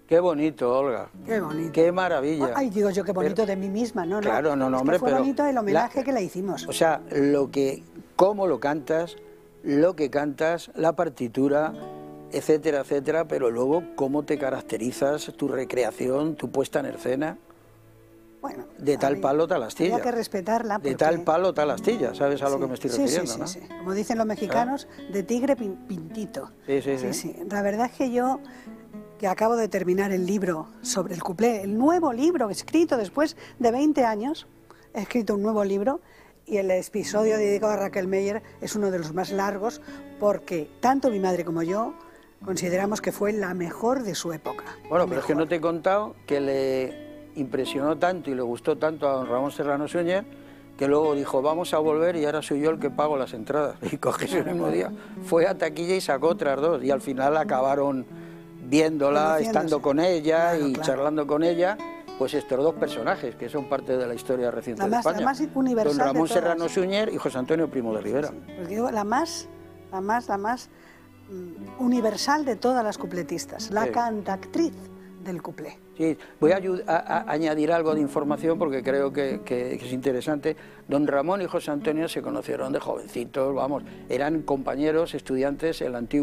Qué bonito, Olga. Qué bonito. Qué maravilla. Ay, digo yo, qué bonito de mí misma, ¿no? Claro, no, hombre, fue pero bonito el homenaje que le hicimos. O sea, cómo lo cantas, lo que cantas, la partitura, etcétera, etcétera, pero luego cómo te caracterizas, tu recreación, tu puesta en escena. Bueno, de tal palo, tal astilla. Había que respetarla. Porque... De tal palo, tal astilla, ¿sabes a lo que me estoy refiriendo? Sí, ¿no? sí. Como dicen los mexicanos, de tigre pintito. Sí. La verdad es que yo, que acabo de terminar el libro sobre el cuplé, el nuevo libro escrito después de 20 años, he escrito un nuevo libro, y el episodio dedicado a Raquel Meyer es uno de los más largos, porque tanto mi madre como yo consideramos que fue la mejor de su época. Bueno, pero es que no te he contado que le impresionó tanto y le gustó tanto a don Ramón Serrano Suñer, que luego dijo, vamos a volver y ahora soy yo el que pago las entradas. Y coge ese mismo día, fue a taquilla y sacó otras dos, y al final acabaron viéndola, estando con ella y charlando con ella, pues estos dos personajes que son parte de la historia reciente de España. La más universal don Ramón de Serrano Suñer y José Antonio Primo de Rivera. Porque digo, la más universal de todas las cupletistas, la cantactriz del cuplé. Sí, voy a añadir algo de información porque creo que es interesante. Don Ramón y José Antonio se conocieron de jovencitos, vamos, eran compañeros, estudiantes en la antigua